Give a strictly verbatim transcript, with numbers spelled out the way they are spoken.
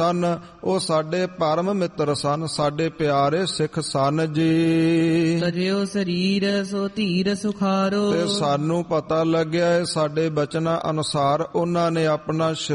ਸਨ। ਉਹ ਸਾਡੇ ਪਰਮ ਮਿੱਤਰ ਸਨ, ਸਾਡੇ ਪਿਆਰੇ ਸਿੱਖ ਸਨ ਜੀ। ਤਜਿਓ ਸਰੀਰ ਸੋ ਧੀਰ ਸੁਖਾਰੋ। ਤੇ ਸਾਨੂੰ ਪਤਾ ਲੱਗਿਆ ਹੈ ਸਾਡੇ ਬਚਨਾਂ ਅਨੁਸਾਰ ਉਹਨਾਂ ਨੇ ਆਪਣਾ